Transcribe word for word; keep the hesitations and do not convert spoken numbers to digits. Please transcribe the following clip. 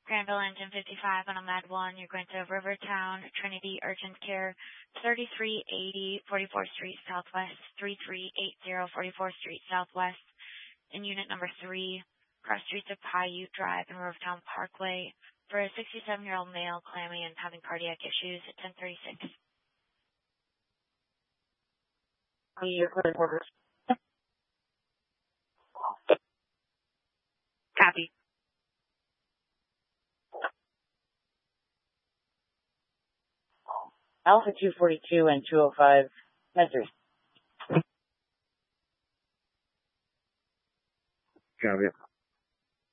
Granville Engine fifty-five on a Med one. You're going to Rivertown, Trinity Urgent Care, thirty-three eighty forty-fourth Street Southwest, thirty-three eighty forty-fourth Street Southwest. In unit number three, cross streets of Paiute Drive and Rivertown Parkway for a sixty-seven-year-old male claiming and having cardiac issues at ten thirty-six. Copy. Alpha two forty-two and two oh five, Messrs. Copy.